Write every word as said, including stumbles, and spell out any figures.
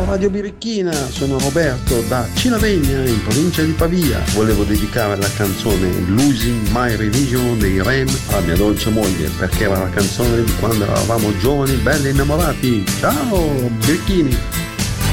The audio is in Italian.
Radio Birichina, sono Roberto da Cilavegna in provincia di Pavia. Volevo dedicare la canzone Losing My Religion dei Rem alla mia dolce moglie, perché era la canzone di quando eravamo giovani, belli innamorati. Ciao Birichini!